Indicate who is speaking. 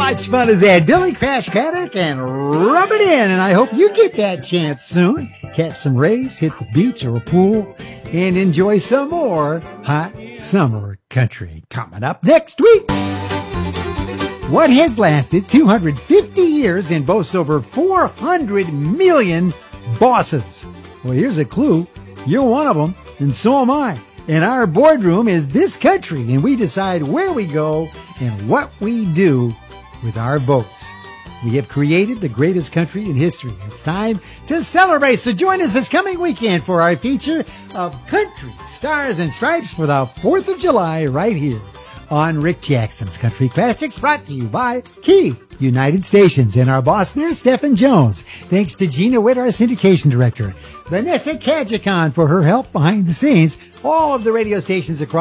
Speaker 1: much fun is that? Billy Crash Craddock and Rub It In. And I hope you get that chance soon. Catch some rays, hit the beach or a pool, and enjoy some more hot summer country. Coming up next week. What has lasted 250 years and boasts over 400 million bosses? Well, here's a clue. You're one of them, and so am I. And our boardroom is this country, and we decide where we go and what we do with our votes. We have created the greatest country in history. It's time to celebrate. So join us this coming weekend for our feature of Country Stars and Stripes for the 4th of July right here on Rick Jackson's Country Classics, brought to you by Key United Stations and our boss there, Stephen Jones. Thanks to Gina Witt, our syndication director, Vanessa Kajikon for her help behind the scenes, all of the radio stations across